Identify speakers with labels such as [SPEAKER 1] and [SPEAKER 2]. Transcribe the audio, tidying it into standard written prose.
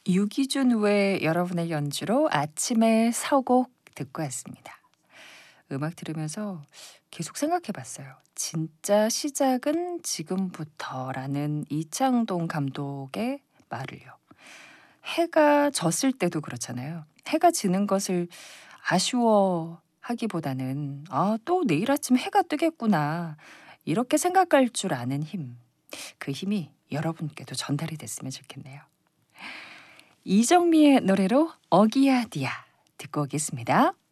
[SPEAKER 1] 유기준 외 여러분의 연주로 아침의 서곡 듣고 왔습니다. 음악 들으면서 계속 생각해 봤어요. 진짜 시작은 지금부터라는 이창동 감독의 말을요. 해가 졌을 때도 그렇잖아요. 해가 지는 것을 아쉬워하기보다는 '아 또 내일 아침 해가 뜨겠구나.' 이렇게 생각할 줄 아는 힘. 그 힘이 여러분께도 전달이 됐으면 좋겠네요. 이정미의 노래로 어기야디야 듣고 오겠습니다.